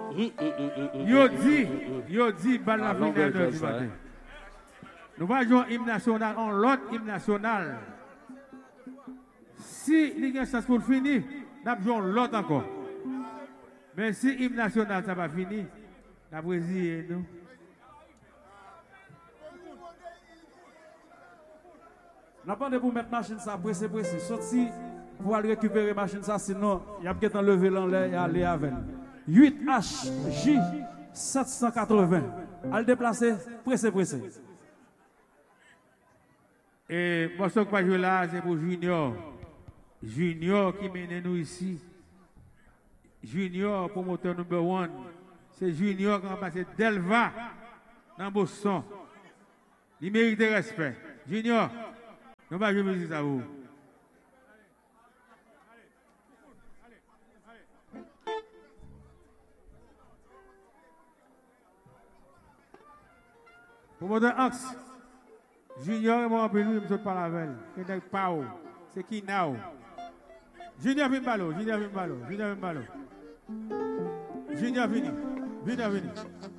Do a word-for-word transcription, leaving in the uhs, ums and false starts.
Yo dit, yo dit, balle la finale de du matin. Nous allons jouer hymne national en l'autre hymne national. Si il y a une chance pour finir, nous allons jouer l'autre encore. Mais si hymne national ça va finir, nous allons résister nous. Nous avons pour mettre machine ça pressé pressé. Sorti pour aller récupérer machine ça sinon il y a peut-être enlever l'enlever et aller avec. huit H J sept cent quatre-vingts. À le déplacer pressé pressé. Et moi ce que je joue là c'est pour Junior. Junior qui mène nous ici. Junior promoteur numéro un. C'est Junior qui a passé Delva dans Boston. Il mérite respect. Junior, nous allons jouer musique à vous. Promoteur Axe. Junior est mon lui, je ne parle avec elle. C'est pas c'est qui now. Junior vient ballot, Junior vient ballot, Junior vient ballot. Junior vini, Junior vini.